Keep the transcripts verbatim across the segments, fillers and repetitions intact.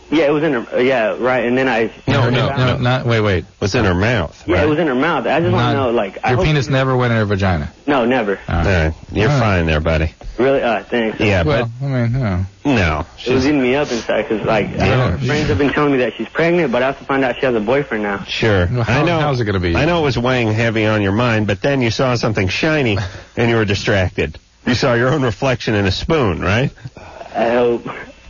Yeah, it was in her, uh, yeah, right, and then I... No, no, no, not, wait, wait. It was in her mouth, Yeah, right? it was in her mouth. I just want to know, like... I Your hope penis you- never went in her vagina? No, never. All right. Uh, you're All right. fine there, buddy. Really? Uh, thanks. Yeah, Well, I mean, no. but... No. It was eating me up inside, because, like, I Yeah. know her friends have been telling me that she's pregnant, but I also found out she has a boyfriend now. Sure. Well, how- I know. how's it gonna be? I know it was weighing heavy on your mind, but then you saw something shiny, and you were distracted. You saw your own reflection in a spoon, right? I hope.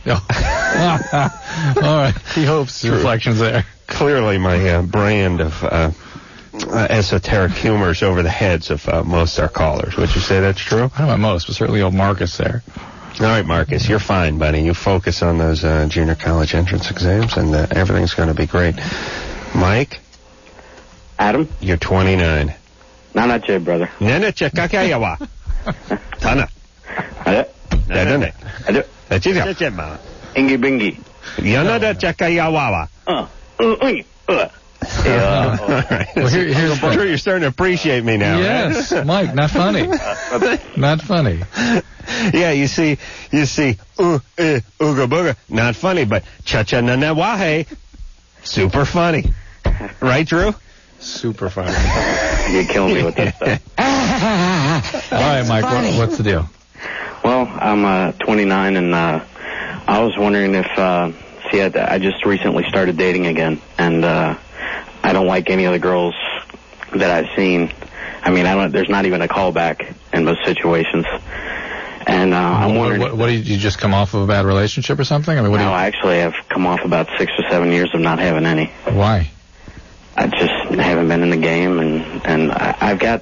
Oh. All right. He hopes the reflection's there. Clearly my uh, brand of uh, uh, esoteric humors over the heads of uh, most of our callers. Would you say that's true? I don't know about most, but certainly old Marcus there. All right, Marcus, you're fine, buddy. You focus on those uh, junior college entrance exams, and uh, everything's going to be great. Mike? Adam? You're twenty-nine. Nana che, brother. Nene chekakayawa. Tana. Ado. Nene. Ado. Chechema. Ingi bingi. Yanada chekayawawa. Uh. Uh. Uh. Uh. Yeah. All right. Well, here- here's I'm the- sure you're starting to appreciate me now, Yes, right? Mike, not funny. Not funny. Yeah, you see, you see, uh, uh, ooga booga, not funny, but cha-cha na na wahe, super funny. Right, Drew? Super funny. You're killing me with that stuff. All right, Mike, what, what's the deal? Well, I'm uh, twenty-nine, and uh, I was wondering if, uh, see, I, I just recently started dating again, and uh, I don't like any of the girls that I've seen. I mean, I don't. There's not even a callback in most situations. And uh, I'm What, wondering... what, what did you just come off of a bad relationship or something? I mean, what do no, you, I actually have come off about six or seven years of not having any. why? I just haven't been in the game, and, and I, I've got...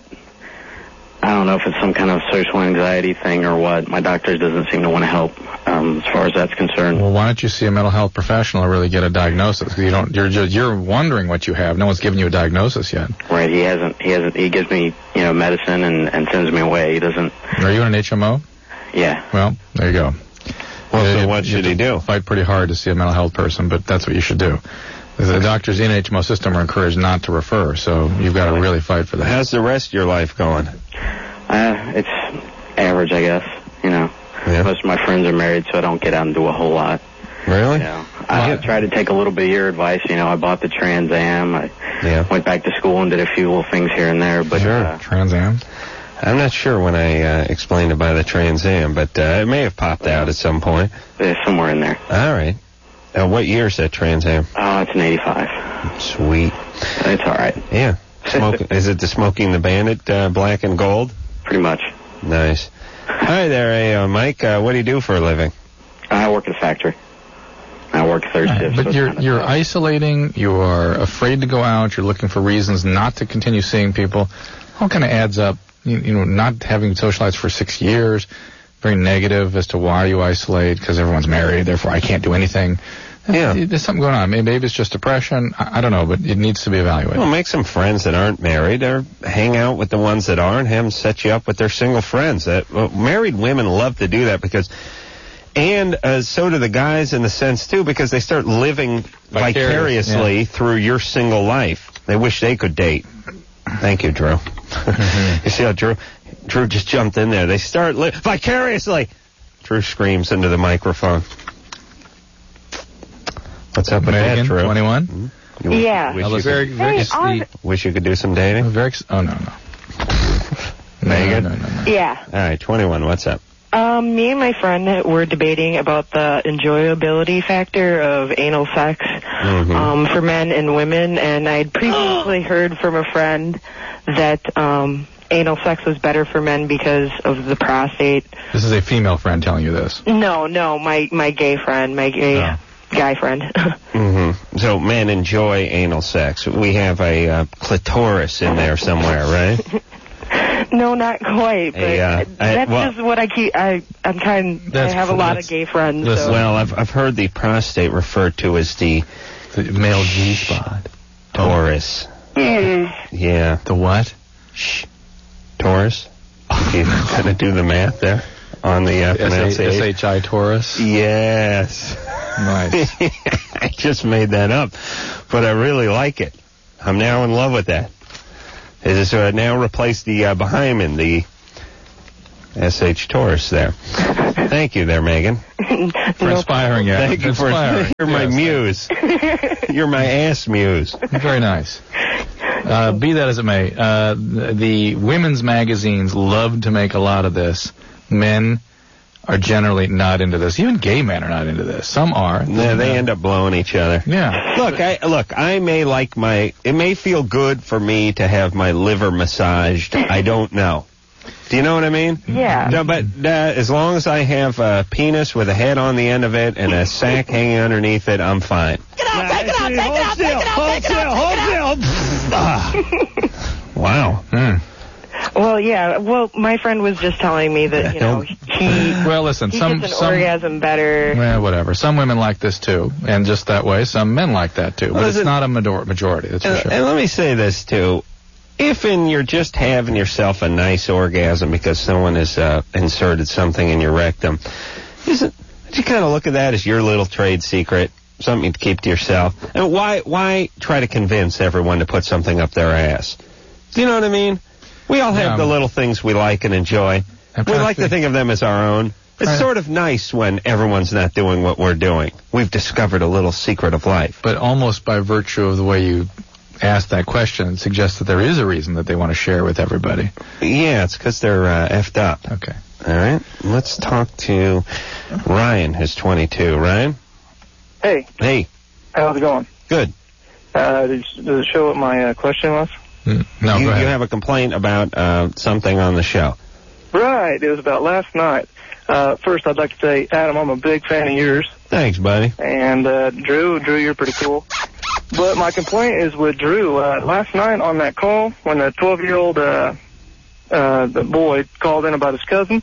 I don't know if it's some kind of social anxiety thing or what. My doctor doesn't seem to want to help um, as far as that's concerned. Well, why don't you see a mental health professional to really get a diagnosis? 'Cause you don't. You're just, you're wondering what you have. No one's given you a diagnosis yet. Right? He hasn't. He hasn't. He gives me, you know, medicine and, and sends me away. He doesn't. Are you in an H M O? Yeah. Well, there you go. Well, You- so you- what you should have he to do? Fight pretty hard to see a mental health person, but that's what you should do. The doctors in H M O system are encouraged not to refer, so you've got to really fight for that. How's the rest of your life going? Uh, it's average, I guess. You know, Yeah. most of my friends are married, so I don't get out and do a whole lot. Really? You know, I Well, tried to take a little bit of your advice. You know, I bought the Trans Am. I Yeah. went back to school and did a few little things here and there. But Sure. uh, Trans Am? I'm not sure when I uh, explained about the Trans Am, but uh, it may have popped out at some point. there's somewhere in there. All right. Uh, what year is that Trans Am? Oh, it's an eighty-five. Sweet. It's all right. Yeah. Smoke, is it the Smoking the Bandit uh, black and gold? Pretty much. Nice. Hi there, hey, uh, Mike. Uh, what do you do for a living? I work at a factory. I work third shift. so But it's you're kinda you're tough. isolating. You are afraid to go out. You're looking for reasons not to continue seeing people. All kind of adds up. You, you know, not having socialized for six years, very negative as to why you isolate because everyone's married. Therefore, I can't do anything. Yeah. There's something going on. Maybe, maybe it's just depression. I, I don't know, but it needs to be evaluated. Well, make some friends that aren't married, or hang out with the ones that aren't. Have them set you up with their single friends. That well, married women love to do that because, and uh, so do the guys in the sense too, because they start living Vicarious, vicariously yeah. through your single life. They wish they could date. Thank you, Drew. Mm-hmm. You see how Drew, Drew just jumped in there. They start li- vicariously. Drew screams into the microphone. What's up with Megan, that, Drew? twenty-one? You Yeah. Wish, That you was could, very, very Hey, sweet. on- wish you could do some dating? Very ex- oh, no, no. Megan? No, no, no, no. Yeah. All right, twenty-one. What's up? Um, me and my friend were debating about the enjoyability factor of anal sex Mhm. um, for men and women, and I'd previously heard from a friend that um, anal sex was better for men because of the prostate. This is a female friend telling you this. No, no, my, my gay friend, my gay Oh. guy friend. Mm-hmm. So men enjoy anal sex. We have a uh, clitoris in there somewhere, right? No, not quite, but Hey, uh, I- that's well- just what I keep, I, I'm kind, I That's have a cool. lot That's- of gay friends, listen, so. Well, I've I've heard the prostate referred to as the The male G spot. Taurus. Mm. Yeah. The what? Shh. Taurus. You gonna do the math there on the uh, S pronunciation? H I Taurus. Yes. Nice. I just made that up, but I really like it. I'm now in love with that. It is uh, now replaced the uh, Bahamian, the S H Taurus there. Thank you there, Megan. For inspiring, yeah. Thank you for inspiring. You're my Yes, muse. You're my ass muse. Very nice. Uh, be that as it may, uh, the, the women's magazines love to make a lot of this. Men are generally not into this. Even gay men are not into this. Some are. Yeah, they end up blowing each other. Yeah. Look, I look. I may like my. It may feel good for me to have my liver massaged. I don't know. Do you know what I mean? Yeah. No, but uh, as long as I have a penis with a head on the end of it and a sack hanging underneath it, I'm fine. Get out, take it out, take it out, take it out, take it out, take it out. Wow. Mm. Well, yeah. Well, my friend was just telling me that, you know, he, Well, listen, he some gets an some orgasm better. well, whatever. Some women like this too, and just that way, some men like that too. But Listen, it's not a major- majority. That's for And, sure. and let me say this too. If in you're just having yourself a nice orgasm because someone has uh, inserted something in your rectum, isn't you kind of look at that as your little trade secret, something to keep to yourself? And why why try to convince everyone to put something up their ass? Do you know what I mean? We all have Yeah. the little things we like and enjoy. I'm We trying like to to think of them as our own. It's Right. sort of nice when everyone's not doing what we're doing. We've discovered a little secret of life. But almost by virtue of the way you asked that question, it suggests that there is a reason that they want to share with everybody. Yeah, it's because they're uh, effed up. Okay. All right, let's talk to Ryan, who's twenty-two. Ryan? Hey, Hey, how's it going? good. Uh, does, does it show what my uh, question was? Mm, No, you, go ahead. you have a complaint about uh, something on the show. Right, it was about last night. Uh, first, I'd like to say, Adam, I'm a big fan of yours. Thanks, buddy. And uh, Drew, Drew, you're pretty cool. But my complaint is with Drew. Uh, last night on that call, when the twelve-year-old uh, uh, the boy called in about his cousin.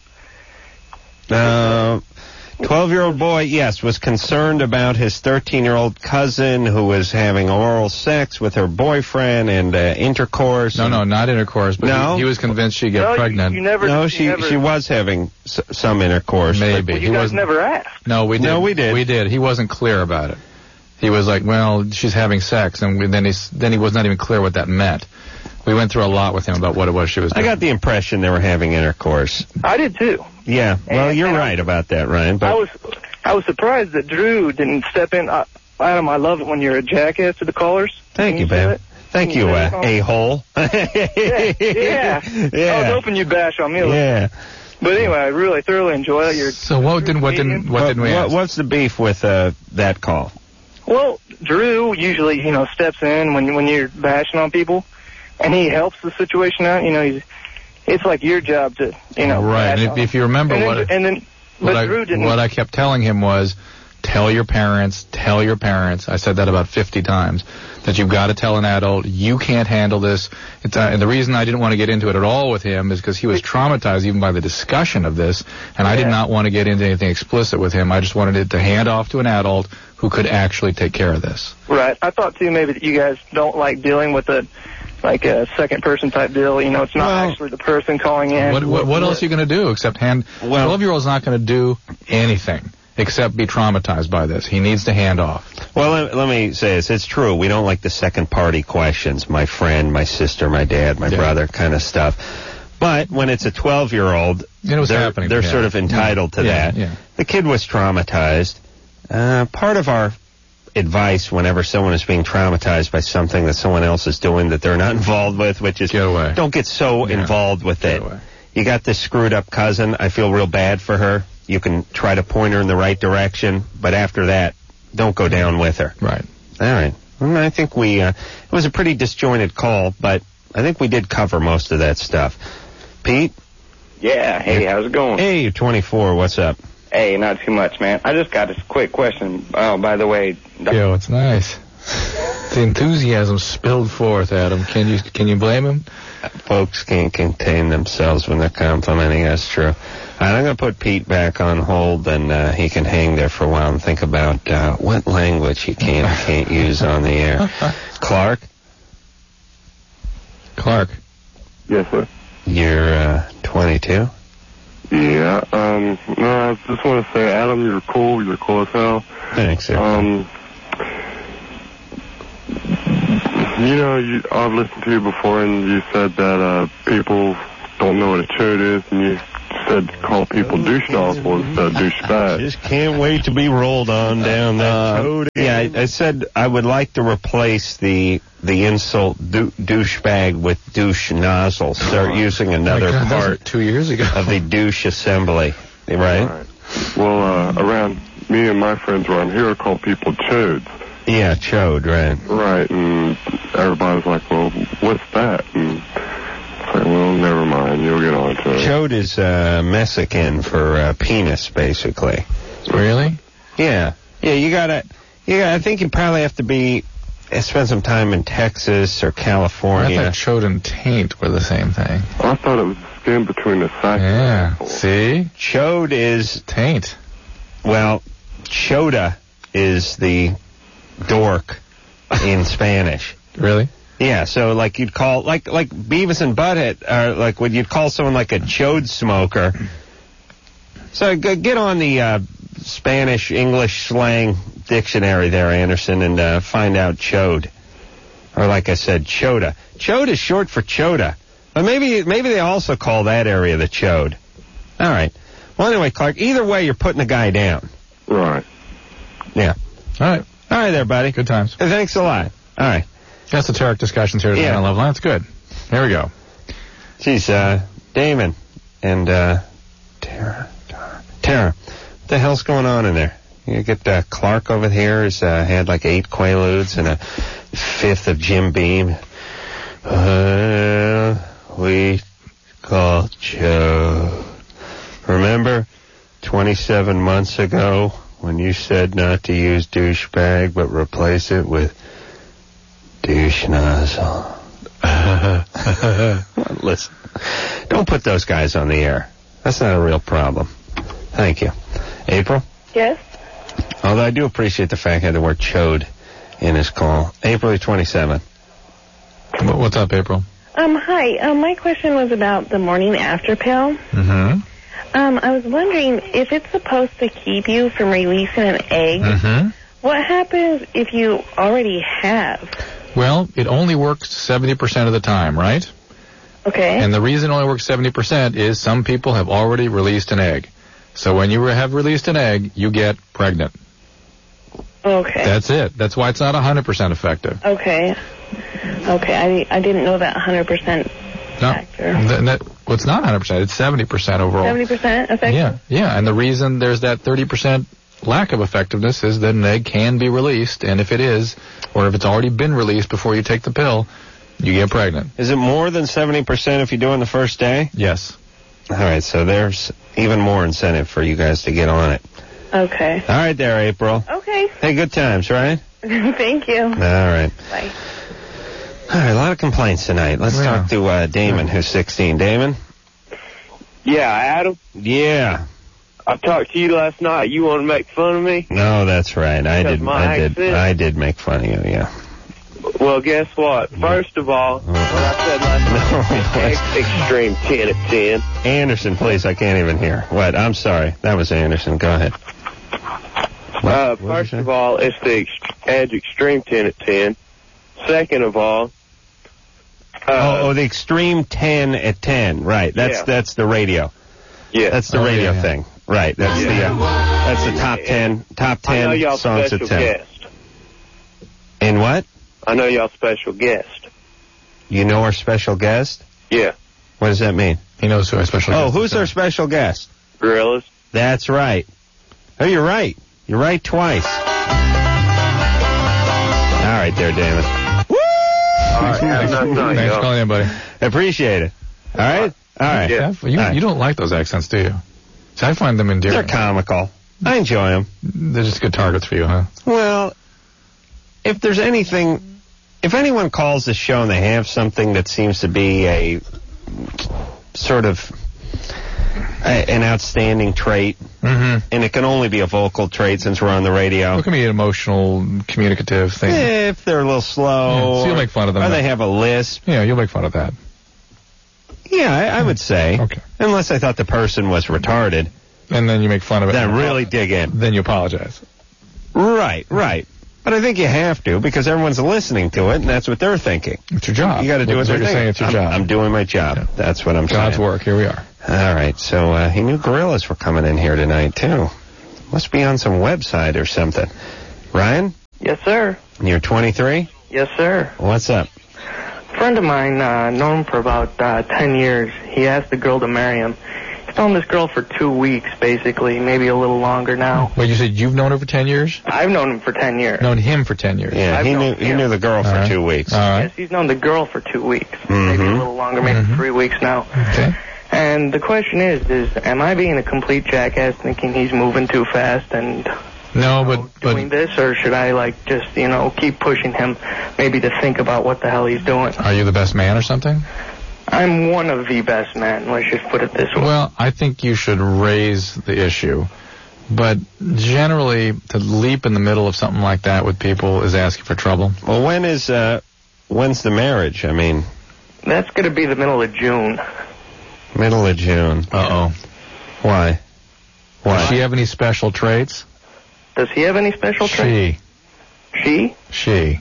Uh, twelve-year-old boy, yes, was concerned about his thirteen-year-old cousin who was having oral sex with her boyfriend and uh, intercourse. No, and- no, not intercourse, but No? he, he was convinced she'd get no, you- pregnant. You, never. No, you she never, she was having s- some intercourse. but- Maybe. Well, he you guys wasn't. never asked. No, we did. No, we did. We did. He wasn't clear about it. He was like, well, she's having sex, and we, then, he's, then he was not even clear what that meant. We went through a lot with him about what it was she was I doing. got the impression they were having intercourse. I did too. Yeah, well, And- you're and I- right about that, Ryan. But I was I was surprised that Drew didn't step in. I, Adam, I love it when you're a jackass to the callers. Thank Can you, say babe. that? Thank Can you, say uh, that? a-hole. Yeah, yeah. I was Yeah. hoping you'd bash on me a little. Yeah. But anyway, I really thoroughly enjoy it. You're, So what didn't what didn't what didn't we what, ask? what's the beef with uh, that call? well, Drew usually, you know, steps in when when you're bashing on people, and he helps the situation out. You know, he's it's like your job to, you know, Right, bash and if, on if him. you remember and what then, and then what but I, Drew didn't. what I kept telling him was, tell your parents, tell your parents. I said that about fifty times, that you've got to tell an adult, you can't handle this. It's, uh, and the reason I didn't want to get into it at all with him is because he was traumatized even by the discussion of this, and I did Yeah. not want to get into anything explicit with him. I just wanted it to hand off to an adult who could actually take care of this. Right. I thought too maybe that you guys don't like dealing with a like a second person type deal. You know, it's not Well- actually the person calling in. What, what, what else are you going to do except hand? Well- twelve-year-old's not going to do anything except be traumatized by this. He needs to hand off. Well, let, let me say this. It's true. We don't like the second party questions. My friend, my sister, my dad, my Yeah. brother kind of stuff. But when it's a twelve-year-old, It was they're, happening. they're yeah. sort of entitled to Yeah, that. Yeah. The kid was traumatized. Uh, part of our advice whenever someone is being traumatized by something that someone else is doing that they're not involved with, which is Get away. don't get so Yeah. involved with Get it. away. You got this screwed up cousin. I feel real bad for her. You can try to point her in the right direction, but after that, don't go down with her. Right. All right. Well, I think we, uh, it was a pretty disjointed call, but I think we did cover most of that stuff. Pete? Yeah, hey, how's it going? Hey, you're twenty-four. What's up? Hey, not too much, man. I just got a quick question. Oh, by the way, Yo, it's nice. The enthusiasm spilled forth, Adam. Can you can you blame him? Folks can't contain themselves when they're complimenting us, true. All right, I'm going to put Pete back on hold, and uh, he can hang there for a while and think about uh, what language he can and can't use on the air. Clark, Clark. Yes, sir. you're uh, twenty-two? Yeah, um, no, I just want to say, Adam, you're cool. You're cool as hell. Thanks, sir. Um, you know, you, I've listened to you before, and you said that uh, people don't know what a chode is, and you said call people douche nozzle instead of douchebag. Just can't wait to be rolled on down that Uh, road. Yeah, I, I said I would like to replace the the insult dou- douchebag with douche nozzle. Start using another Oh my God, that was part two years ago. of the douche assembly. Right? All right. Well, uh, around me and my friends around here call people chodes. Yeah, chode, right. Right, and everybody's like, well, what's that? And it's like, well, never mind, you'll get on to it. Chode is uh, Mexican for uh, penis, basically. Really? Yeah. Yeah, you gotta, you gotta, I think you probably have to be, uh, spend some time in Texas or I California. thought chode and taint were the same thing. I thought it was the skin between the sack Yeah. and the asshole. See? Chode is, Taint. well, choda is the dork in Spanish. Really? Yeah, so like you'd call, like like Beavis and Butthead, or like when you'd call someone like a chode smoker. So g- get on the uh, Spanish English slang dictionary there, Anderson, and uh, find out chode. Or like I said, choda. Chode is short for choda. But maybe maybe they also call that area the chode. All right. Well, anyway, Clark, either way, you're putting the guy down. Right. Yeah. All right. All right there, buddy. Good times. Hey, thanks a lot. All right. That's the Tarek discussions here today Yeah. on Love Line. That's good. Here we go. Geez, uh, Damon and uh, Tara, Tara, Tara, what the hell's going on in there? You get uh, Clark over here has uh, had like eight Quaaludes and a fifth of Jim Beam. Uh, we call Joe. Remember twenty-seven months ago when you said not to use douchebag but replace it with douche nozzle? Listen, don't put those guys on the air. That's not a real problem. Thank you. April? Yes? Although I do appreciate the fact he had the word chode in his call. April twenty-seventh. Wh- What's up, April? Um, hi. Um, my question was about the morning after pill. Mm-hmm. Um, I was wondering if it's supposed to keep you from releasing an egg. Mm-hmm. What happens if you already have? Well, it only works seventy percent of the time, right? Okay. And the reason it only works seventy percent is some people have already released an egg. So when you have released an egg, you get pregnant. Okay. That's it. That's why it's not one hundred percent effective. Okay. Okay. I, I didn't know that one hundred percent No, factor. th- that, well, it's not one hundred percent. It's seventy percent overall. seventy percent effective? Yeah, yeah. And the reason there's that thirty percent lack of effectiveness is that an egg can be released, and if it is, or if it's already been released before you take the pill, you get pregnant. Is it more than seventy percent if you do it on the first day? Yes. All right, so there's even more incentive for you guys to get on it. Okay. All right there, April. Okay. Hey, good times, right? Thank you. All right. Bye. All right, a lot of complaints tonight. Let's Yeah. talk to uh, Damon, who's sixteen. Damon? Yeah, Adam, Yeah. I talked to you last night. You want to make fun of me? No, that's right. I Because did. my I did. accent? I did make fun of you. Yeah. Well, guess what? First of all, what I said last night, ex- extreme ten at ten. Anderson, please. I can't even hear. What? I'm sorry. That was Anderson. Go ahead. Uh, first of all, it's the ex- Edge Extreme ten at ten. Second of all, uh, oh, oh, the Extreme ten at ten. Right. That's Yeah. that's the radio. yeah. That's the Oh, radio yeah, yeah. thing. Right. That's the uh, that's the top ten top I know ten y'all songs special at ten. guest. And what? I know y'all special guest. You know our special guest? Yeah. What does that mean? He knows who our special Oh, guest who's is. our special guest? Gorillas. That's right. Oh, you're right. You're right twice. All right there, Damon. Woo! All right, have a nice night, Thanks for y'all. calling in, buddy. Appreciate it. All right? All right. Yeah. You, All right. you don't like those accents, do you? See, I find them endearing. They're comical. I enjoy them. They're just good targets for you, huh? Well, if there's anything, if anyone calls the show and they have something that seems to be a sort of a, an outstanding trait, Mm-hmm. and it can only be a vocal trait since we're on the radio. It can be an emotional, communicative thing. If they're a little slow, Yeah, so you'll make fun of them. or they have a lisp. Yeah, you'll make fun of that. Yeah, I, I would say. Okay. Unless I thought the person was retarded. And then you make fun of it. Then really dig in. Then you apologize. Right, right. But I think you have to because everyone's listening to it, and that's what they're thinking. It's your job. You got to do what What they're you're thinking. saying, it's your I'm, job. I'm doing my job. Yeah. That's what I'm God's saying. work. Here we are. All right, so uh, he knew gorillas were coming in here tonight, too. Must be on some website or something. Ryan? Yes, sir. You're twenty-three? Yes, sir. What's up? A friend of mine, uh, known him for about uh, ten years. He asked the girl to marry him. He's known this girl for two weeks, basically, maybe a little longer now. Wait, you said you've known her for ten years? I've known him for ten years. Known him for ten years? Yeah, I've he knew known he him. knew the girl All for right. two weeks. All right. Yes, he's known the girl for two weeks, Mm-hmm. maybe a little longer, maybe Mhm. three weeks now. Okay. And the question is, is am I being a complete jackass thinking he's moving too fast and No, but, doing but this, or should I, like, just, you know, keep pushing him maybe to think about what the hell he's doing? are you the best man or something? I'm one of the best men, let's just put it this way. Well, I think you should raise the issue. But generally, to leap in the middle of something like that with people is asking for trouble. Well, when is, uh, when's the marriage? I mean, That's going to be the middle of June. middle of June. Uh-oh. Why? Why? Does she have any special traits? Does he have any special traits? She. She? She.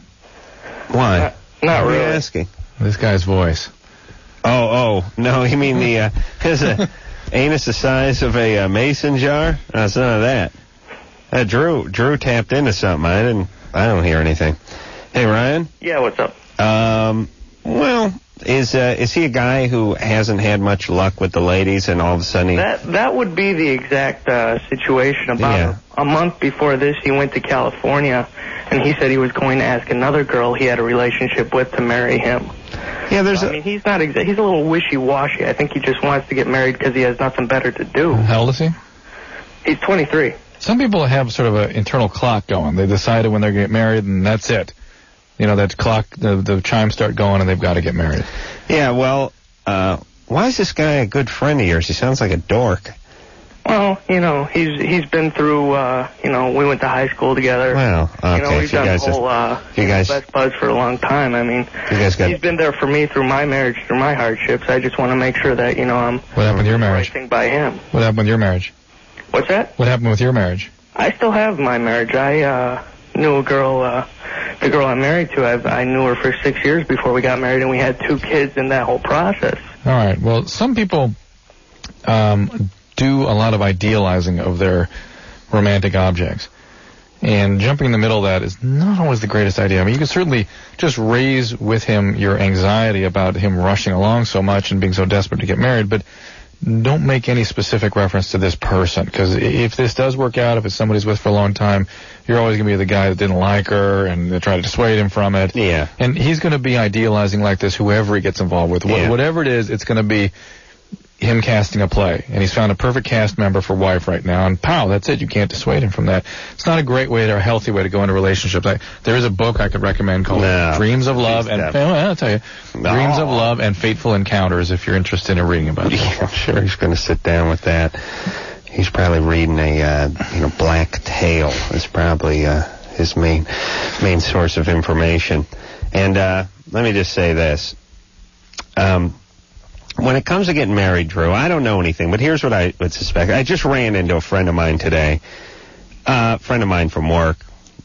Why? Uh, not What are you really. asking? This guy's voice. Oh, oh, no, you mean the, uh, is a anus the size of a uh, mason jar? No, it's none of that. Uh, Drew, Drew tapped into something. I didn't, I don't hear anything. Hey, Ryan? Yeah, what's up? Um, well, is, uh, is he a guy who hasn't had much luck with the ladies and all of a sudden he... That that would be the exact uh, situation. About Yeah. a, a month before this, he went to California, and he said he was going to ask another girl he had a relationship with to marry him. Yeah, there's I a... mean, he's not exa- he's a little wishy-washy. I think he just wants to get married because he has nothing better to do. How old is he? He's twenty-three. Some people have sort of an internal clock going. They decided when they're going to get married, and that's it. You know, that clock, the, the chimes start going, and they've got to get married. Yeah, well, uh, why is this guy a good friend of yours? He sounds like a dork. Well, you know, he's he's been through. Uh, you know, we went to high school together. Well, okay, You know, we've if you done guys whole just- uh, you guys- best buds for a long time. I mean, You guys got... he's been there for me through my marriage, through my hardships. I just want to make sure that, you know, I'm What happened to your doing the right marriage? thing by him. What happened with your marriage? What's that? What happened with your marriage? I still have my marriage. I uh, knew a girl, uh, the girl I'm married to. I, I knew her for six years before we got married, and we had two kids in that whole process. All right. Well, some people um, do a lot of idealizing of their romantic objects. And jumping in the middle of that is not always the greatest idea. I mean, you can certainly just raise with him your anxiety about him rushing along so much and being so desperate to get married, but don't make any specific reference to this person, because if this does work out, if it's somebody he's with for a long time, you're always going to be the guy that didn't like her and they try to dissuade him from it. Yeah. And he's going to be idealizing like this whoever he gets involved with. Wh- Yeah. Whatever it is, it's going to be him casting a play. And he's found a perfect cast member for wife right now, and pow, that's it. You can't dissuade him from that. It's not a great way or a healthy way to go into relationships. I, there is a book I could recommend called No. Dreams of Love, Please and don't. well, I'll tell you, No. Dreams of Love and Fateful Encounters, if you're interested in reading about it. Yeah, I'm sure he's going to sit down with that. He's probably reading a, uh, you know, Black Tale is probably uh, his main main source of information. And uh, let me just say this. Um, when it comes to getting married, Drew, I don't know anything, but here's what I would suspect. I just ran into a friend of mine today, a uh, friend of mine from work.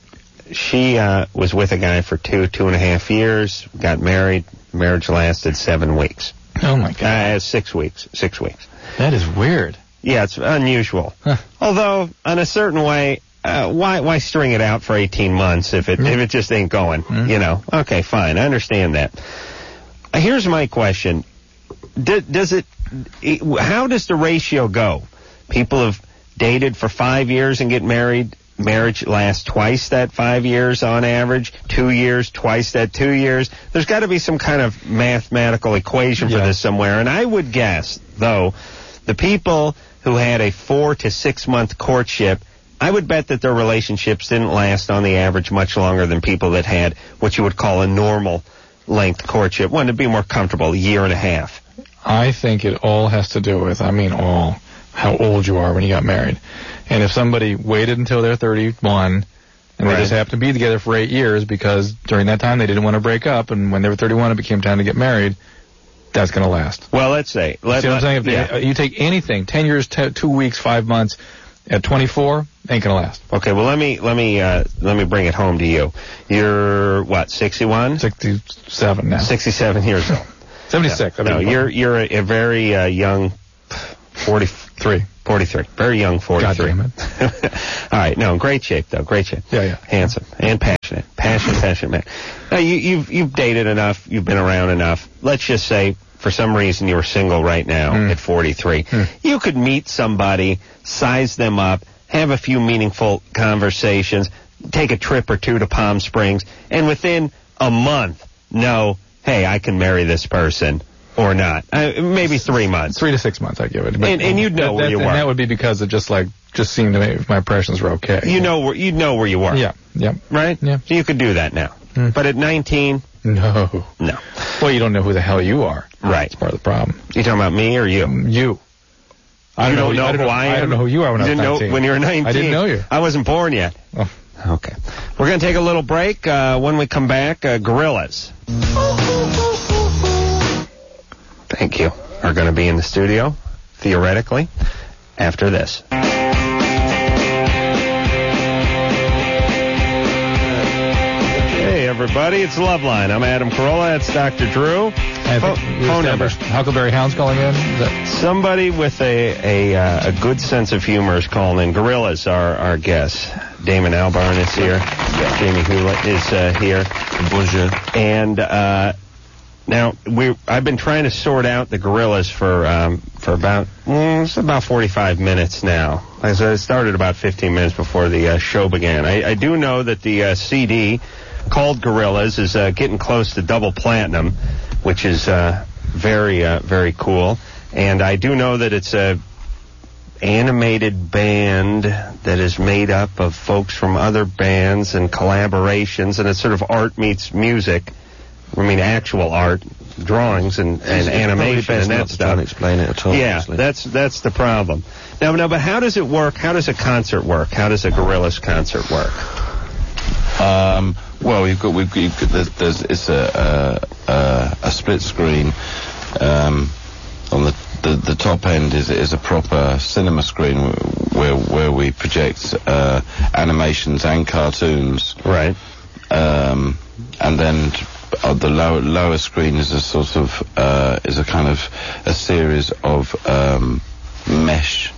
She uh, was with a guy for two, two and a half years, got married. Marriage lasted seven weeks. Oh, my God. Uh, six weeks. Six weeks. That is weird. Yeah, it's unusual. Huh. Although, in a certain way, uh, why why string it out for eighteen months if it Mm. if it just ain't going? Mm. You know? Okay, fine. I understand that. Uh, here's my question: D- Does it? it? How does the ratio go? People have dated for five years and get married. Marriage lasts twice that five years on average. Two years, twice that two years. There's got to be some kind of mathematical equation for Yeah. this somewhere. And I would guess, though, the people who had a four to six month courtship, I would bet that their relationships didn't last on the average much longer than people that had what you would call a normal length courtship. One to be more comfortable, a year and a half. I think it all has to do with, I mean all, how old you are when you got married. And if somebody waited until they're thirty-one and Right. they just happened to be together for eight years because during that time they didn't want to break up, and when they were thirty-one it became time to get married, that's going to last. Well, let's say. Let, See what I'm saying? If they, yeah. uh, you take anything, ten years, t- two weeks, five months, at twenty-four, ain't going to last. Okay, well let me let me uh, let me bring it home to you. You're what, sixty-one? sixty-seven now. sixty-seven years old. seventy-six. No, I no mean, you're you're a, a very uh, young forty-three. forty-three. Very young forty-three. God damn it. All right. No, great shape, though. Great shape. Yeah, yeah. Handsome and passionate. Passionate, passionate man. Now, you, you've, you've dated enough. You've been around enough. Let's just say, for some reason, you're single right now mm. at forty-three. Mm. You could meet somebody, size them up, have a few meaningful conversations, take a trip or two to Palm Springs, and within a month know, hey, I can marry this person or not. Uh, maybe three months. Three to six months, I give it. But and, and you'd know that, where that, you and were. And that would be because it just like just seemed to me if my impressions were okay. You know where you'd know where you were. Yeah. Yeah. Right? Yeah. So you could do that now. Mm. But at nineteen, no. No. Well, you don't know who the hell you are. Right. That's part of the problem. You talking about me or you? Um, you. I you don't, don't know, know, I don't who know I am? I don't know who you are when you I was didn't nineteen. Know when you were nineteen. I didn't know you. I wasn't born yet. Oh. Okay. We're going to take a little break. Uh, when we come back, uh, Gorillaz. Thank you. Are going to be in the studio, theoretically, after this. Hey, everybody. It's Loveline. I'm Adam Carolla. That's Doctor Drew. Phone, phone number. Huckleberry Hound's calling in? Is that... Somebody with a a, uh, a good sense of humor is calling in. Gorillaz are our guests. Damon Albarn is here. Yeah. Jamie Hewlett is uh, here. Bonjour. And uh, now we I've been trying to sort out the Gorillaz for um, for about mm, it's about forty-five minutes now. As I started about fifteen minutes before the uh, show began. I, I do know that the uh, C D called Gorillaz is uh, getting close to double platinum, which is uh, very, uh, very cool. And I do know that it's a animated band that is made up of folks from other bands and collaborations, and it's sort of art meets music. I mean, actual art, drawings and, and it's animation and that not stuff. Try and explain it at all. Yeah, honestly. that's that's the problem. Now, no, but how does it work? How does a concert work? How does a Gorillaz concert work? Um, well, you've got we've, you've got there's, there's it's a a, a split screen. Um, on the, the the top end is is a proper cinema screen where where we project uh, animations and cartoons. Right. Um, and then on the lower lower screen is a sort of uh, is a kind of a series of um, mesh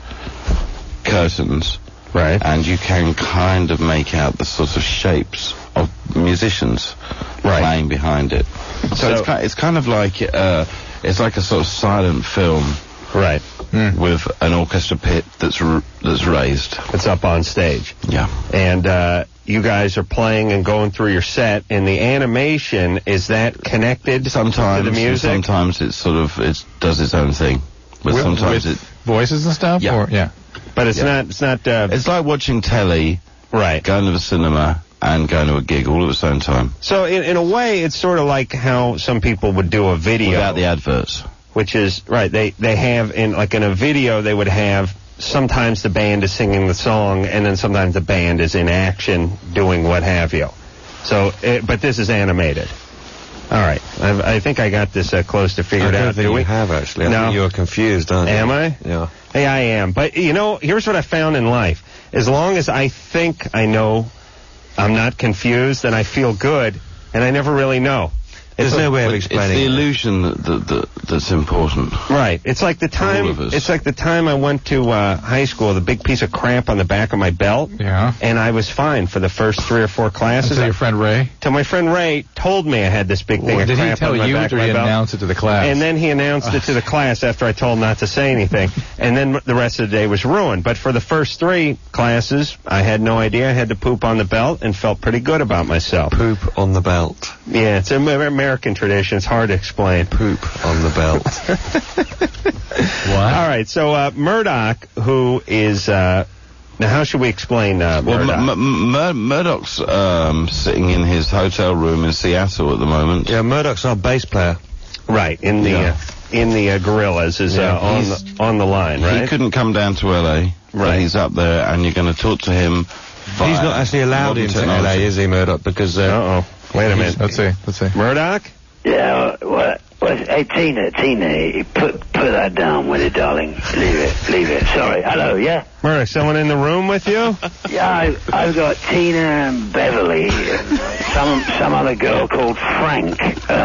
curtains. Right. And you can kind of make out the sort of shapes of musicians right. playing behind it. So, so it's, kind, it's kind of like uh, it's like a sort of silent film, right? Mm. With an orchestra pit that's r- that's raised. It's up on stage. Yeah. And uh, you guys are playing and going through your set, and the animation is that connected sometimes to the music? Sometimes it's sort of it does its own thing, but with, sometimes with it voices and stuff. Yeah. Or, yeah. But it's yeah. not. It's not. Uh, it's like watching telly, right? Going to the cinema and going to a gig all at the same time. So in in a way, it's sort of like how some people would do a video without the adverts, which is right. They they have in like in a video they would have sometimes the band is singing the song and then sometimes the band is in action doing what have you. So, it, but this is animated. All right, I've, I think I got this uh, close to figured I don't out. think Do we you have actually. I no. think you're confused, aren't you? Am I? Yeah. Hey, I am. But you know, here's what I found in life: as long as I think I know, I'm not confused, then I feel good, and I never really know. There's it's no a, way of explaining. It's the illusion that, that, that that's important. Right. It's like the time. It's like the time I went to uh, high school. The big piece of cramp on the back of my belt. Yeah. And I was fine for the first three or four classes. Until your friend Ray. Till my friend Ray told me I had this big thing well, of did cramp he tell on my you, back or of my did he belt. announce it to the class? And then he announced it to the class after I told him not to say anything. And then the rest of the day was ruined. But for the first three classes, I had no idea. I had to poop on the belt and felt pretty good about myself. Poop on the belt. Yeah, it's an American tradition. It's hard to explain. Poop on the belt. What? All right, so uh, Murdoch, who is... Uh, now, how should we explain uh, Murdoch? Well, M- M- Murdoch's um, sitting in his hotel room in Seattle at the moment. Yeah, Murdoch's our bass player. Right, in the Yeah. uh, in the uh, Gorillaz is Yeah, uh, on he's- the, on the line, right? He couldn't come down to L A. Right. He's up there, and you're going to talk to him. He's not actually allowed modern into L technology. A, is he, Murdoch? Because uh, Uh-oh. Wait a minute. Let's see. Let's see. Murdoch? Yeah, what? What? Hey, Tina, Tina, put put that down, will you, darling? Leave it, leave it. Sorry. Hello, yeah? Murdoch, someone in the room with you? Yeah, I, I've got Tina and Beverly and some some other girl called Frank. Uh,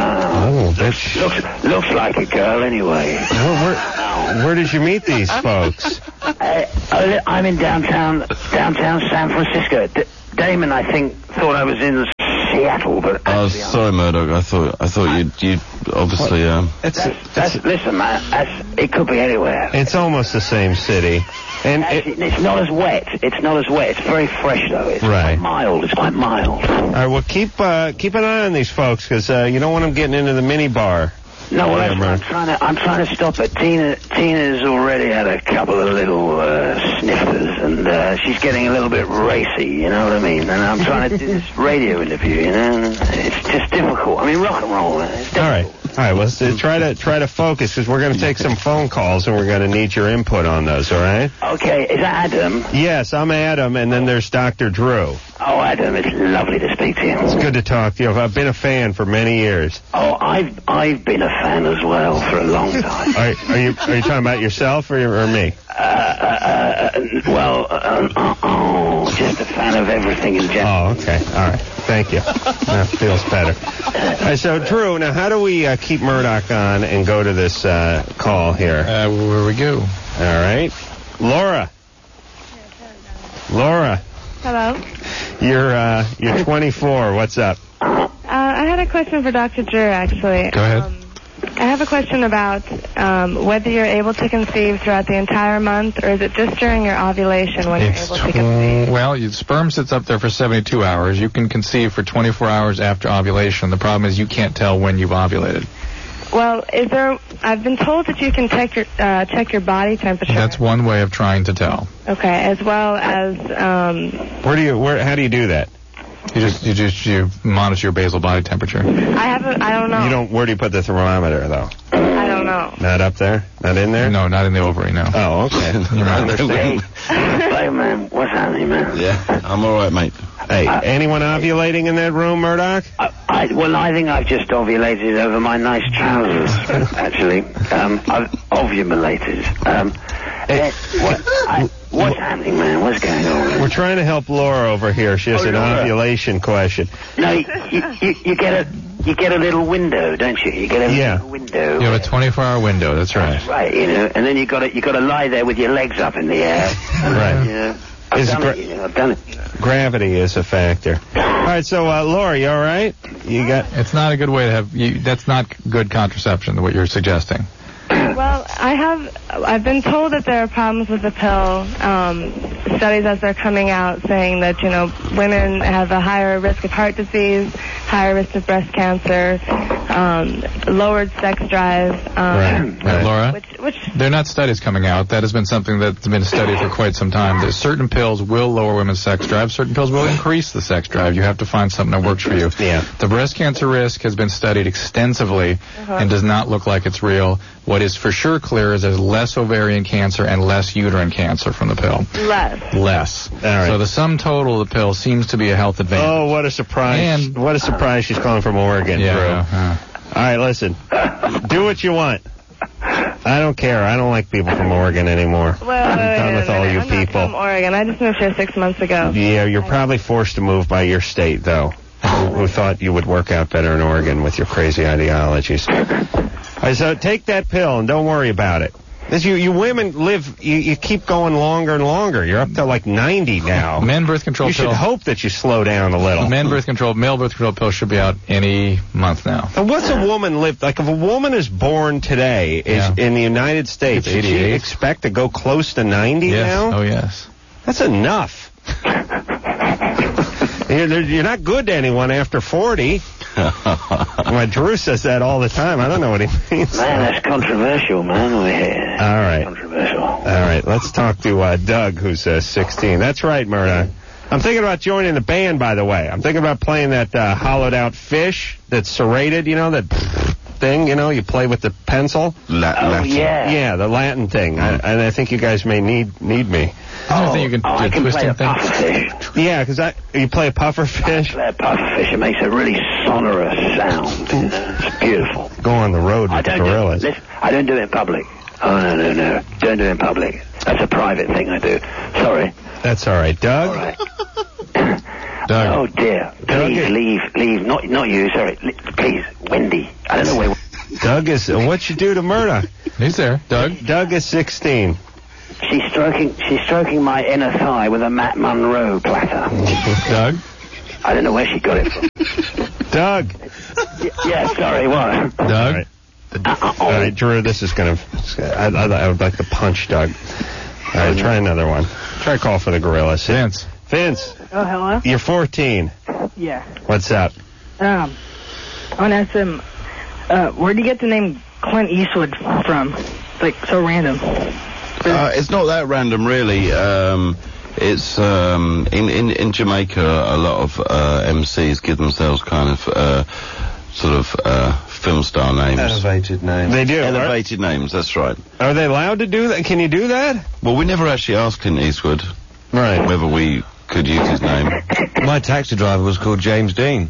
Oh, bitch. Looks, looks like a girl anyway. Where, where, where did you meet these folks? Uh, I'm in downtown downtown San Francisco. D- Damon, I think, thought I was in Seattle, but Oh, sorry, Murdoch. I thought I thought you'd, you'd obviously... Um, It's, that's, that's, listen, man, that's, it could be anywhere. it's almost the same city. And it, Actually, it's not as wet. It's not as wet. It's very fresh, though. It's Right. quite mild. It's quite mild. all right, well, keep uh, keep an eye on these folks, because uh, you don't want them getting into the mini bar. No, well, Yeah, that's what man. I'm trying to. I'm trying to stop it. Tina, Tina's already had a couple of little uh, snifters, and uh, she's getting a little bit racy. You know what I mean? And I'm trying to do this radio interview. You know, and it's just difficult. I mean, rock and roll. It's All right, all right. Well, let's uh, try to try to focus, because we're going to take some phone calls, and we're going to need your input on those. All right? Okay, is that Adam? Yes, I'm Adam, and then there's Doctor Drew. Oh, Adam, it's lovely to speak to you. It's good to talk to you. I've been a fan for many years. Oh, I've I've been a fan as well for a long time. Are, are you are you talking about yourself or, or me? Uh, uh, uh, well, uh, uh, oh, just a fan of everything in general. Oh, okay. All right. Thank you. That feels better. All right, so, Drew, now how do we uh, keep Murdoch on and go to this uh, call here? Uh, where we go? All right. Laura. Laura, Hello. you're uh, you're twenty-four. What's up? Uh, I had a question for Doctor Drew, actually. Go ahead. Um, I have a question about um, whether you're able to conceive throughout the entire month, or is it just during your ovulation when It's you're able to tw- conceive? well, your sperm sits up there for seventy-two hours. You can conceive for twenty-four hours after ovulation. The problem is you can't tell when you've ovulated. Well, is there? I've been told that you can check your uh, check your body temperature. That's one way of trying to tell. Okay, as well as um, Where do you where? How do you do that? You just you just you monitor your basal body temperature. I haven't. I don't know. You don't. Where do you put the thermometer though? I don't know. Not up there? Not in there? No, not in the ovary. No. Oh, okay. You're I right. understand. Hey, man, what's happening, man? yeah, I'm all right, mate. Hey, anyone ovulating in that room, Murdoch? I, I, well, I think I've just ovulated over my nice trousers, actually. Um, I've ovulated. Um, eh, what, I, what's happening, man? What's going on? We're trying to help Laura over here. She has Oh, an Laura. ovulation question. No, you, you, you get a you get a little window, don't you? You get a Yeah. little window. You have a twenty-four hour window. That's right. Right, you know, and then you got to you got to lie there with your legs up in the air. Right. You know, I've Is done gra- it. You know, I've done it. Gravity is a factor. All right, so uh, Laura, you all right? You got? It's not a good way to have. You, that's not good contraception. What you're suggesting. Well, I have. I've been told that there are problems with the pill. Um, studies as they're coming out saying that you know women have a higher risk of heart disease, higher risk of breast cancer, um, lowered sex drive. Um, Right, right. Laura. Which, which They're not studies coming out. That has been something that's been studied for quite some time. That certain pills will lower women's sex drive. Certain pills will increase the sex drive. You have to find something that works for you. Yeah. The breast cancer risk has been studied extensively Uh-huh. and does not look like it's real. What is for sure clear is there's less ovarian cancer and less uterine cancer from the pill. less. Less. right. So the sum total of the pill seems to be a health advantage. Oh, what a surprise! And- what a surprise! She's calling from Oregon, Yeah, Drew. uh, All right, listen. Do what you want. I don't care. I don't like people from Oregon anymore. Well, I'm wait, done wait, with wait, all wait. you I'm not people. from Oregon. I just moved here six months ago. Yeah, you're probably forced to move by your state, though. Who, who thought you would work out better in Oregon with your crazy ideologies? All right, so take that pill and don't worry about it. This, you, you women live, you, you keep going longer and longer. You're up to like ninety now. Men birth control You should pill. hope that you slow down a little. Men birth control, male birth control pill should be out any month now. And what's a woman live like? If a woman is born today is Yeah. in the United States, It's should she eighty-eight. expect to go close to ninety Yes. now? Oh, yes. That's enough. you're, you're not good to anyone after forty. My Drew says that all the time. I don't know what he means. Man, that's controversial, man. Over here. All right. Controversial. All right, let's talk to uh, Doug, who's uh, sixteen. That's right, Murdoch. I'm thinking about joining the band, by the way. I'm thinking about playing that uh, hollowed-out fish that's serrated, you know, that thing, you know, you play with the pencil. La- Oh, Latin. yeah. Yeah, the Latin thing. I, and I think you guys may need need me. I think you can Oh, do I a can play twisting a thing. pufferfish. Yeah, because I you play a puffer fish. Play a pufferfish. It makes a really sonorous sound. You know? It's beautiful. Go on the road I with the don't do, gorillas. listen, I don't do it in public. Oh, no, no, no. Don't do it in public. That's a private thing I do. Sorry. That's all right, Doug. All right. Doug. Oh dear. Please leave, leave. Not, not you. Sorry. Li- please, Wendy. I don't know where. Doug is. What'd you do to Murdoch? He's there. Doug. Doug is sixteen. She's stroking. She's stroking my inner thigh with a Matt Monroe platter. Doug. I don't know where she got it from. Doug. Y- yeah. Sorry. What? Doug. All right. Uh, All right, Drew. This is gonna. I, I, I would like to punch Doug. All right, try another one. Try call for the gorillas. Vince. Vince. Oh, hello? You're fourteen. Yeah. What's up? Um, I want to ask him, uh, where'd you get the name Clint Eastwood from? It's like so random. Uh, it's not that random, really. Um, it's um, in, in in Jamaica, a lot of uh, M Cs give themselves kind of uh, sort of uh, film star names. Elevated names. They do. Elevated right? names. That's right. Are they allowed to do that? Can you do that? Well, we never actually asked Clint Eastwood. Right. Whether we could use his name. My taxi driver was called James Dean.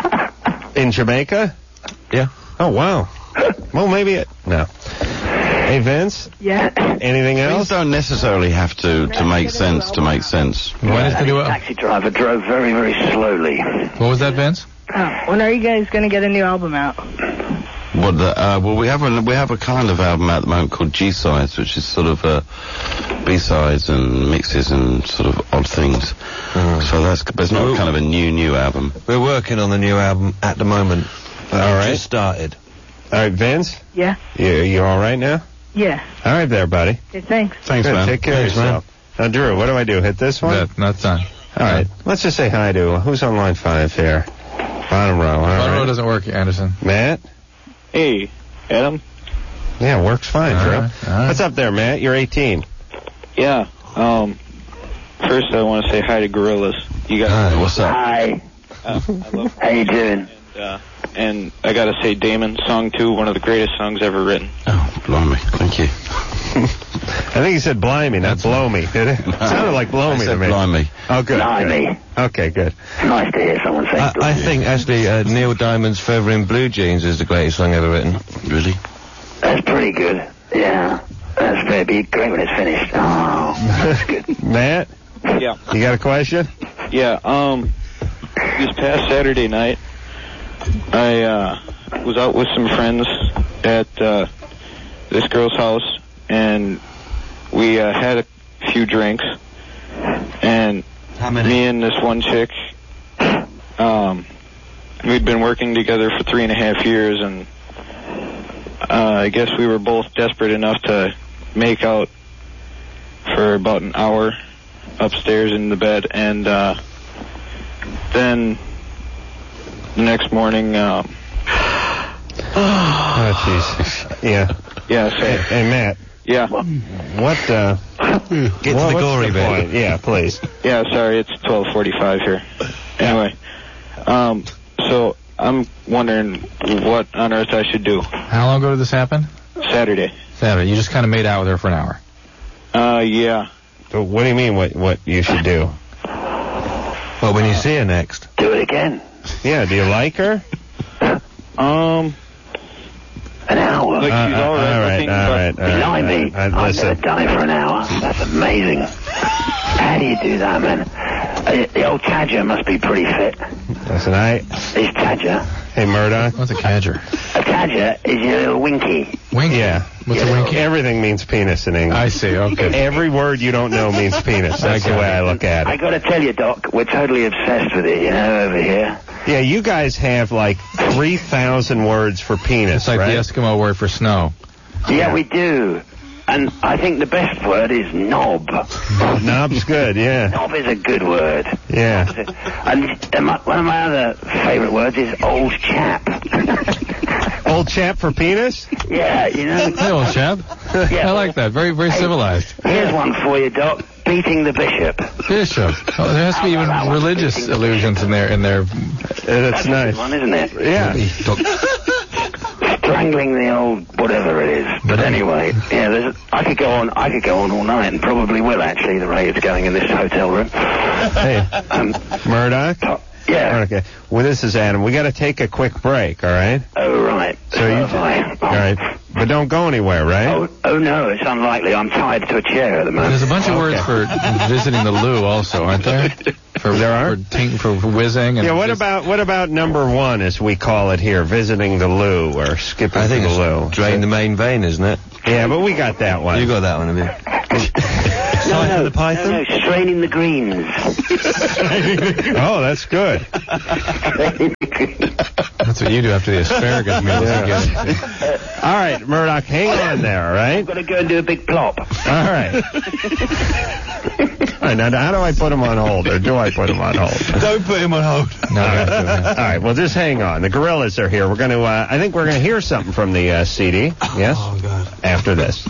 In Jamaica? Yeah. Oh, wow. Well, maybe it... No. Hey, Vince? Yeah? Anything else? Things don't necessarily have to, to make sense to make sense. When is the new... taxi driver drove very, very slowly. What was that, Vince? Oh, when are you guys going to get a new album out? What the, uh, well, we have a we have a kind of album at the moment called G-Sides, which is sort of uh, B-sides and mixes and sort of odd things. Mm. So that's, but it's not kind of a new, new album. We're working on the new album at the moment. All right. Just started. All right, Vince? Yeah? You, you all right now? Yeah. All right there, buddy. Okay, thanks. Thanks, Good, man. Take care Thanks, of yourself. Now, Drew, what do I do? Hit this one? That, that's done. All right. Let's just say hi to... Who's on line five here? Bottom row. All Bottom right. row doesn't work, Anderson. Matt? Hey, Adam. Yeah, works fine, All Drew. right, all right. What's up there, Matt? You're eighteen. Yeah. Um. First, I want to say hi to Gorillas. You guys. Hi, what's up? Hi. Uh, I love How you doing? And, uh, and I gotta say, Damon, song two, one of the greatest songs ever written. Oh, blimey, thank you. I think he said blimey, not blow me, did it? It sounded like blow I me said to me. blimey. Oh, good. Blimey. good. Okay, good. Nice to hear someone say I, I think, actually, uh, Neil Diamond's Feather in Blue Jeans is the greatest song ever written. Really? That's pretty good. Yeah. That's very be great when it's finished. Oh, that's good. Matt? Yeah. You got a question? Yeah. Um. This past Saturday night, I uh, was out with some friends at uh, this girl's house, and we uh, had a few drinks. And How many? me and this one chick, um, we'd been working together for three and a half years, and uh, I guess we were both desperate enough to make out for about an hour upstairs in the bed, and uh, then the next morning, um, Oh, jeez. Yeah. yeah, so, Hey, hey, Matt. yeah, What, uh... Get to what- the what's gory the bit. point? Yeah, please. yeah, sorry, it's twelve forty-five here. Anyway, um, so I'm wondering what on earth I should do. How long ago did this happen? Saturday. Saturday. You just kind of made out with her for an hour. Uh, yeah. So what do you mean what, what you should do? Well, when you see her next. Do it again. Yeah, do you like her? Um, An hour. like she's Uh, uh, all right all right, looking, all but right, all right. Blimey. Uh, uh, I've never listen. done it for an hour. That's amazing. How do you do that, man? Uh, the old Tadger must be pretty fit. Listen, I... This Tadger. Hey, Murdoch. What's a cadger? A Tadger is your little winky. Winky? Yeah. What's a Yeah. winky? Everything means penis in English. I see, okay. Every word you don't know means penis. That's I the got way it. I look at I it. gotta tell you, Doc, we're totally obsessed with it, you know, over here. Yeah, you guys have like three thousand words for penis, It's like right? the Eskimo word for snow. Yeah, we do. And I think the best word is knob. Knob's good, yeah. Knob is a good word. Yeah. And, and my, one of my other favourite words is old chap. Old chap for penis? Yeah, you know. Hey, old chap. Yeah. I like that. Very, very Hey, civilized. Here's one for you, Doc. Beating the bishop. Bishop. Oh, there has to be even religious allusions in there. In there. Uh, that's That's a nice. good one, isn't it? Yeah. Strangling the old whatever it is. But anyway, yeah, there's, I could go on. I could go on all night, and probably will actually. The rate it's going in this hotel room. Hey, Um, Murdoch, Yeah. Okay. Well, this is Adam. We got to take a quick break, all right? Oh, right. So you... Oh, fine. All right. But don't go anywhere, right? Oh, oh, no, it's unlikely. I'm tied to a chair at the moment. There's a bunch of words for visiting the loo also, aren't there? For, there are? For, tink, for whizzing. And yeah, what about what about number one, as we call it here, visiting the loo or skipping I think the it's loo? drain the main vein, isn't it? Yeah, but we got that one. You got that one, have you? No, no, the python? no, no, straining the greens. Oh, that's good. That's what you do after the asparagus meal. Yeah. All right, Murdoch, hang on there, all right? I'm going to go and do a big plop. All right. All right, now how do I put him on hold, or do I put him on hold? Don't put him on hold. No, all, right. all right, well, just hang on. The Gorillas are here. We're going to, uh, I think we're going to hear something from the uh, C D. Yes? Oh, God. After this.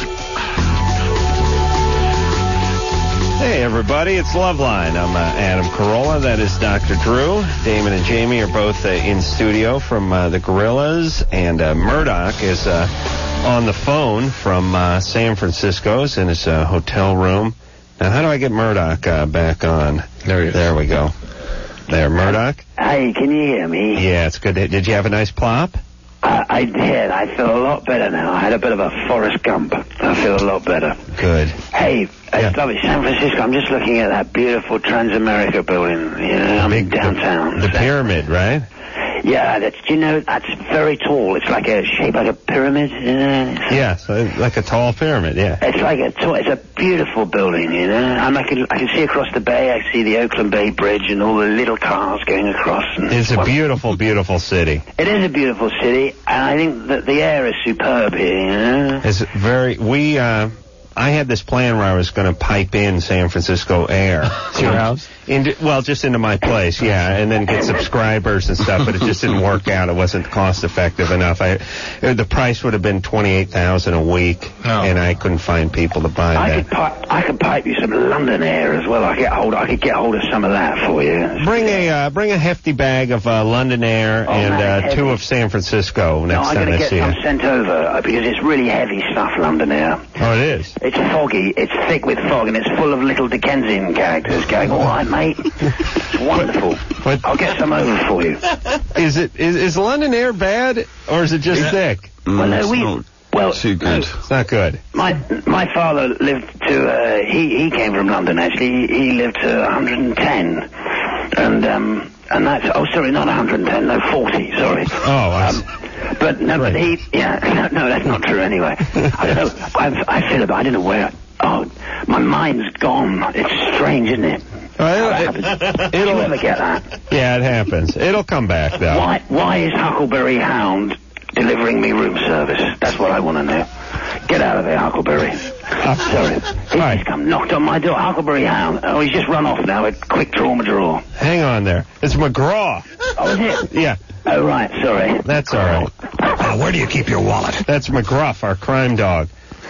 Hey, everybody, it's Loveline. I'm uh, Adam Carolla. That is Doctor Drew. Damon and Jamie are both uh, in studio from uh, the Gorillas, and uh, Murdoch is uh, on the phone from uh, San Francisco's in his uh, hotel room. Now, how do I get Murdoch uh, back on? There he is. There we go. There, Murdoch. Hey, can you hear me? Yeah, it's good. Did you have a nice plop? Uh, I did. I feel a lot better now. I had a bit of a Forrest Gump. I feel a lot better. Good. Hey, Yeah. it's lovely. San Francisco, I'm just looking at that beautiful Transamerica building, you know, I'm in downtown. The, the pyramid, right? Yeah, that's, you know, that's very tall. It's like a, shaped like a pyramid, you know. Yeah, so like a tall pyramid, yeah. It's like a tall, it's a beautiful building, you know. And I can, I can see across the bay, I see the Oakland Bay Bridge and all the little cars going across. And It's a beautiful, beautiful city. It is a beautiful city, and I think that the air is superb here, you know. It's very, we, uh, I had this plan where I was going to pipe in San Francisco air. To your house? Into, well, just into my place, yeah, and then get subscribers and stuff, but it just didn't work out. It wasn't cost effective enough. I, the price would have been twenty-eight thousand dollars a week, Oh. and I couldn't find people to buy I that. could pipe, I could pipe you some London air as well. I get hold, I could get hold of some of that for you. Bring a uh, bring a hefty bag of uh, London air Oh, and man, uh, two heavy. of San Francisco No, next I'm time going I to get see some you. sent over uh, because it's really heavy stuff, London air. Oh, it is. It's foggy, it's thick with fog, and it's full of little Dickensian characters going, all right, mate. It's wonderful. But I'll get some over for you. is it is, is London air bad, or is it just thick? Mm, Well, no, it's we- not well, too good. It's not good. My my father lived to, uh, he, he came from London, actually. He, he lived to one hundred ten. And, um, and that's, oh, sorry, not one hundred ten, no, forty, sorry. Oh, I Um, but no, but he, yeah, no, no, that's not true anyway. I don't know, I've, I feel about, I don't know where, oh, my mind's gone. It's strange, isn't it? Well, How it, happens? Did you it'll, ever get that? yeah, it happens. It'll come back, though. Why, why is Huckleberry Hound delivering me room service? That's what I want to know. Get out of there, Huckleberry. Sorry. He's right. just come knocked on my door. Huckleberry Hound. Oh, he's just run off now. A quick draw, my draw. Hang on there. It's McGraw. Oh, is it? Yeah, Oh, right. Sorry. that's all right. Uh, where do you keep your wallet? That's McGruff, our crime dog.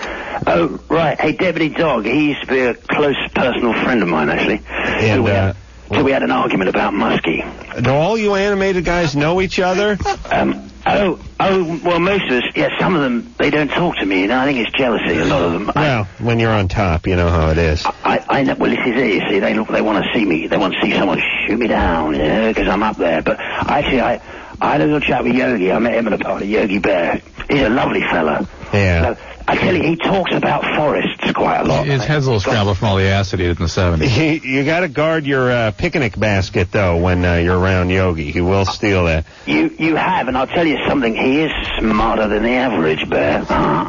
Oh, right. Hey, Deputy Dog. He used to be a close personal friend of mine, actually. And, so we, uh, had, so we had an argument about Muskie. Do all you animated guys know each other? Um, oh, oh, well, most of us, yeah, some of them, they don't talk to me. You know, I think it's jealousy, a lot of them. I, Well, when you're on top, you know how it is. I, I know, well, this is it, you see, they look, they want to see me, they want to see someone shoot me down, you know, because I'm up there, but actually, I, I had a little chat with Yogi, I met him at a party, Yogi Bear. He's a lovely fella. Yeah. So, I tell you, he talks about forests quite a lot. His head's a little scrambled from all the acid he did in the seventies. You, you got to guard your uh, picnic basket, though, when uh, you're around Yogi. He will steal that. You, you have, and I'll tell you something, he is smarter than the average bear.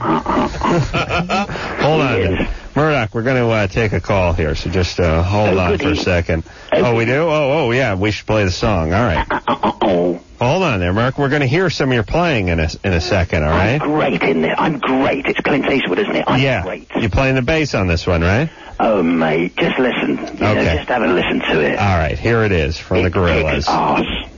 Hold on. is. Murdoch, we're going to uh, take a call here, so just uh, hold Oh, on for a goody. second. Oh, Oh, we do? Oh, oh, yeah, we should play the song. All right. Oh, Hold on there, Mark. We're going to hear some of your playing in a, in a second, all right? I'm great in there. I'm great. It's Clint Eastwood, isn't it? I'm yeah. great. You're playing the bass on this one, right? Oh, mate, just listen. You know, Okay. just have a listen to it. All right, here it is from the It Gorillas. kicks ass.